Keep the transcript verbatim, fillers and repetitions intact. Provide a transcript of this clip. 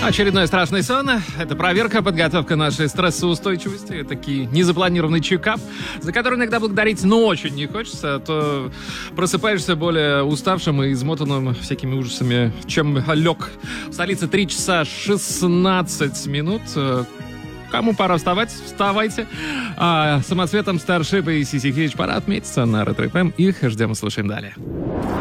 Очередной страшный сон. Это проверка, подготовка нашей стрессоустойчивости. Такие незапланированный чекап, за который иногда благодарить, но очень не хочется. А то просыпаешься более уставшим и измотанным всякими ужасами, чем лег. В столице три часа шестнадцать минут. Кому пора вставать? Вставайте. А самоцветом Starship и си си Кейдж пора отметиться на Ретро эф эм. Их ждем и слушаем далее.